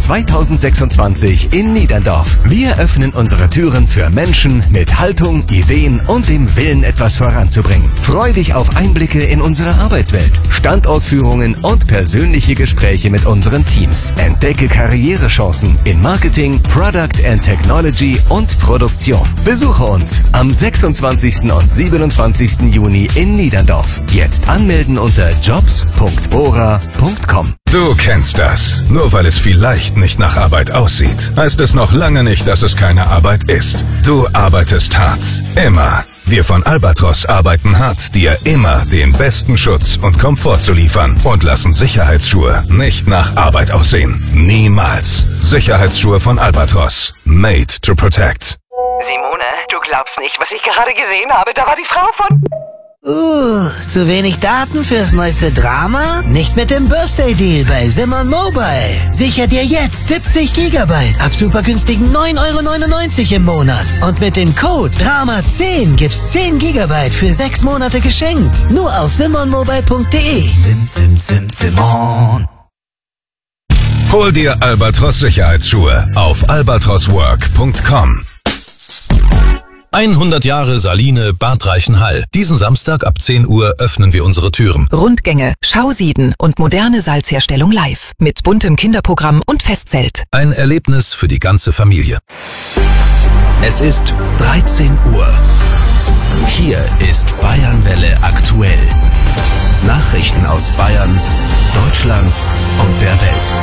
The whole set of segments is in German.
2026 in Niederndorf. Wir öffnen unsere Türen für Menschen mit Haltung, Ideen und dem Willen, etwas voranzubringen. Freu dich auf Einblicke in unsere Arbeitswelt, Standortführungen und persönliche Gespräche mit unseren Teams. Entdecke Karrierechancen in Marketing, Product and Technology und Produktion. Besuche uns am 26. und 27. Juni in Niederndorf. Jetzt anmelden unter jobs.bora.com. Du kennst das. Nur weil es vielleicht nicht nach Arbeit aussieht, heißt es noch lange nicht, dass es keine Arbeit ist. Du arbeitest hart. Immer. Wir von Albatros arbeiten hart, dir immer den besten Schutz und Komfort zu liefern und lassen Sicherheitsschuhe nicht nach Arbeit aussehen. Niemals. Sicherheitsschuhe von Albatros. Made to protect. Simone, du glaubst nicht, was ich gerade gesehen habe. Da war die Frau von... Zu wenig Daten fürs neueste Drama? Nicht mit dem Birthday-Deal bei Simon Mobile. Sicher dir jetzt 70 GB ab super günstigen 9,99 € im Monat. Und mit dem Code DRAMA10 gibt's 10 GB für 6 Monate geschenkt. Nur auf simonmobile.de. Simon. Hol dir Albatros Sicherheitsschuhe auf albatroswork.com. 100 Jahre Saline Bad Reichenhall. Diesen Samstag ab 10 Uhr öffnen wir unsere Türen. Rundgänge, Schausieden und moderne Salzherstellung live. Mit buntem Kinderprogramm und Festzelt. Ein Erlebnis für die ganze Familie. Es ist 13 Uhr. Hier ist Bayernwelle aktuell. Nachrichten aus Bayern, Deutschland und der Welt.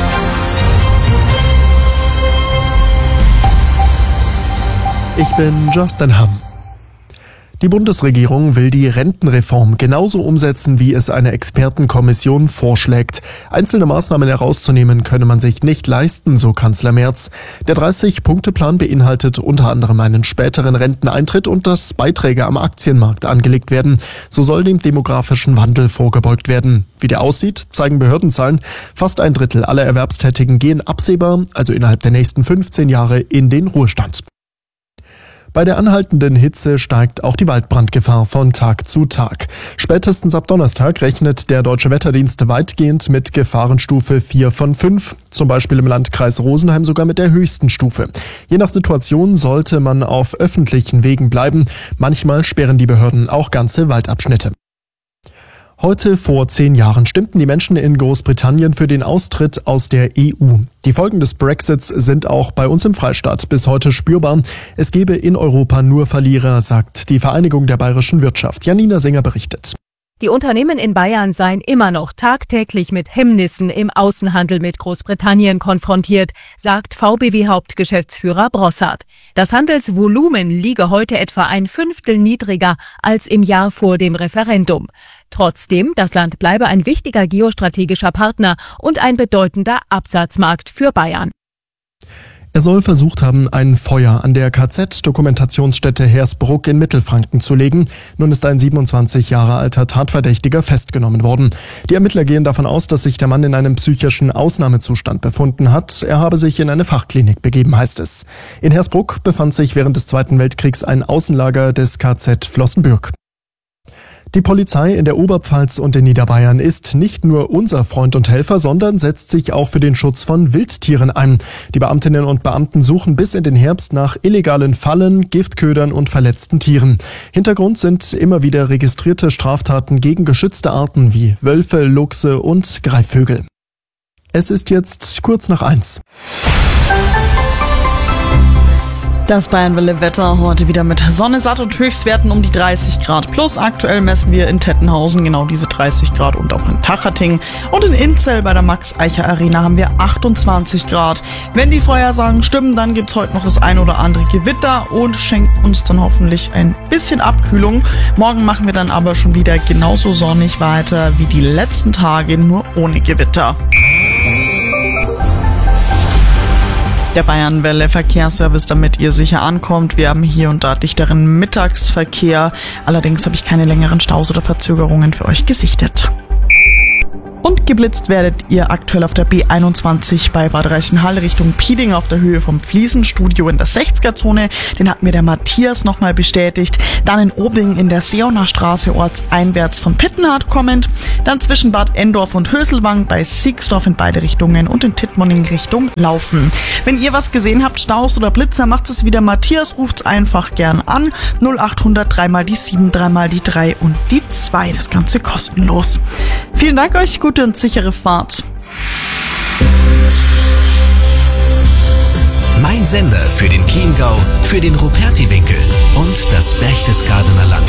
Ich bin Justin Hamm. Die Bundesregierung will die Rentenreform genauso umsetzen, wie es eine Expertenkommission vorschlägt. Einzelne Maßnahmen herauszunehmen könne man sich nicht leisten, so Kanzler Merz. Der 30-Punkte-Plan beinhaltet unter anderem einen späteren Renteneintritt und dass Beiträge am Aktienmarkt angelegt werden. So soll dem demografischen Wandel vorgebeugt werden. Wie der aussieht, zeigen Behördenzahlen. Fast ein Drittel aller Erwerbstätigen gehen absehbar, also innerhalb der nächsten 15 Jahre, in den Ruhestand. Bei der anhaltenden Hitze steigt auch die Waldbrandgefahr von Tag zu Tag. Spätestens ab Donnerstag rechnet der Deutsche Wetterdienst weitgehend mit Gefahrenstufe 4 von 5. Zum Beispiel im Landkreis Rosenheim sogar mit der höchsten Stufe. Je nach Situation sollte man auf öffentlichen Wegen bleiben. Manchmal sperren die Behörden auch ganze Waldabschnitte. Heute vor 10 Jahren stimmten die Menschen in Großbritannien für den Austritt aus der EU. Die Folgen des Brexits sind auch bei uns im Freistaat bis heute spürbar. Es gebe in Europa nur Verlierer, sagt die Vereinigung der bayerischen Wirtschaft. Janina Singer berichtet. Die Unternehmen in Bayern seien immer noch tagtäglich mit Hemmnissen im Außenhandel mit Großbritannien konfrontiert, sagt VBW-Hauptgeschäftsführer Brossard. Das Handelsvolumen liege heute etwa ein Fünftel niedriger als im Jahr vor dem Referendum. Trotzdem, das Land bleibe ein wichtiger geostrategischer Partner und ein bedeutender Absatzmarkt für Bayern. Er soll versucht haben, ein Feuer an der KZ-Dokumentationsstätte Hersbruck in Mittelfranken zu legen. Nun ist ein 27 Jahre alter Tatverdächtiger festgenommen worden. Die Ermittler gehen davon aus, dass sich der Mann in einem psychischen Ausnahmezustand befunden hat. Er habe sich in eine Fachklinik begeben, heißt es. In Hersbruck befand sich während des Zweiten Weltkriegs ein Außenlager des KZ Flossenbürg. Die Polizei in der Oberpfalz und in Niederbayern ist nicht nur unser Freund und Helfer, sondern setzt sich auch für den Schutz von Wildtieren ein. Die Beamtinnen und Beamten suchen bis in den Herbst nach illegalen Fallen, Giftködern und verletzten Tieren. Hintergrund sind immer wieder registrierte Straftaten gegen geschützte Arten wie Wölfe, Luchse und Greifvögel. Es ist jetzt kurz nach 1. Das Bayernwelle-Wetter heute wieder mit Sonne, satt und Höchstwerten um die 30 Grad plus. Aktuell messen wir in Tettenhausen genau diese 30 Grad und auch in Tachating. Und in Inzell bei der Max-Eicher-Arena haben wir 28 Grad. Wenn die Vorhersagen stimmen, dann gibt's heute noch das ein oder andere Gewitter und schenkt uns dann hoffentlich ein bisschen Abkühlung. Morgen machen wir dann aber schon wieder genauso sonnig weiter wie die letzten Tage, nur ohne Gewitter. Der Bayernwelle Verkehrsservice, damit ihr sicher ankommt. Wir haben hier und da dichteren Mittagsverkehr. Allerdings habe ich keine längeren Staus oder Verzögerungen für euch gesichtet. Und geblitzt werdet ihr aktuell auf der B21 bei Bad Reichenhall Richtung Pieding auf der Höhe vom Fliesenstudio in der 60er-Zone. Den hat mir der Matthias nochmal bestätigt. Dann in Obing in der Seoner Straße ortseinwärts von Pittenhardt kommend. Dann zwischen Bad Endorf und Höselwang bei Siegsdorf in beide Richtungen und in Tittmoning Richtung Laufen. Wenn ihr was gesehen habt, Staus oder Blitzer, macht es wieder Matthias, ruft's einfach gern an. 0800 3 mal die 7, 3 mal die 3 und die 2. Das Ganze kostenlos. Vielen Dank euch, gute und sichere Fahrt. Mein Sender für den Chiemgau, für den Rupertiwinkel und das Berchtesgadener Land.